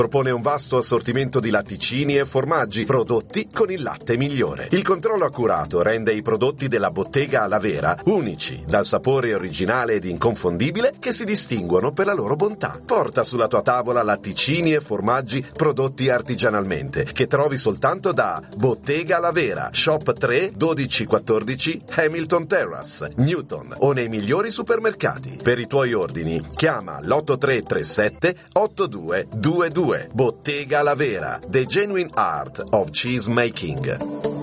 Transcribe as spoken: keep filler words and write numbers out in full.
propone un vasto assortimento di latticini e formaggi prodotti con il latte migliore. Il controllo accurato rende i prodotti della Bottega alla Vera unici, dal sapore originale ed inconfondibile che si distinguono per la loro bontà. Porta sulla tua tavola latticini e formaggi prodotti artigianalmente che trovi soltanto da Bottega alla Vera, Shop tre dodici quattordici Hamilton Terrace, Newton o nei migliori supermercati. Per i tuoi ordini chiama l'otto tre tre sette otto due due due. Bottega alla Vera, the genuine art of cheese making.